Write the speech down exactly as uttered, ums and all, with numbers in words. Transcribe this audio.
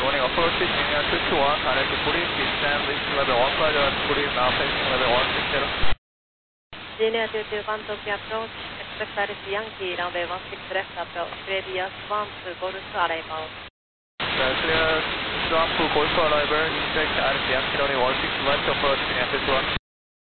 morning, approach is Junior two two one, connect to police, descend, reach level one, clear to police, now passing level one six zero. Junior two two one, Tokyo approach, expect R C Yankee, runway one six left approach, previous one to Golf arrival. Uh, clear, one to Golf arrival, inject R C Yankee, runway one six left approach, Junior two two one.